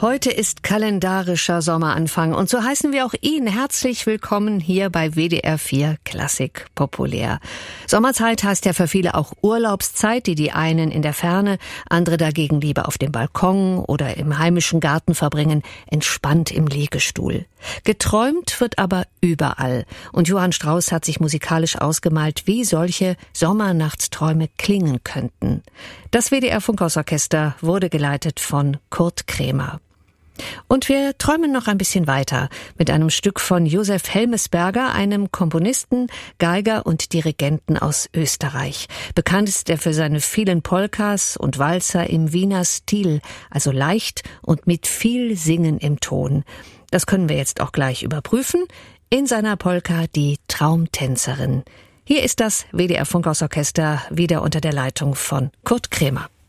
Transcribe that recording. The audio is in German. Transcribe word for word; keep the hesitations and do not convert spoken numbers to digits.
Heute ist kalendarischer Sommeranfang und so heißen wir auch ihn herzlich willkommen hier bei W D R vier Klassik populär. Sommerzeit heißt ja für viele auch Urlaubszeit, die die einen in der Ferne, andere dagegen lieber auf dem Balkon oder im heimischen Garten verbringen, entspannt im Liegestuhl. Geträumt wird aber überall und Johann Strauss hat sich musikalisch ausgemalt, wie solche Sommernachtsträume klingen könnten. Das W D R Funkhausorchester wurde geleitet von Kurt Kremer. Und wir träumen noch ein bisschen weiter mit einem Stück von Josef Helmesberger, einem Komponisten, Geiger und Dirigenten aus Österreich. Bekannt ist er für seine vielen Polkas und Walzer im Wiener Stil, also leicht und mit viel Singen im Ton. Das können wir jetzt auch gleich überprüfen in seiner Polka Die Traumtänzerin. Hier ist das W D R Funkhausorchester wieder unter der Leitung von Kurt Kremer.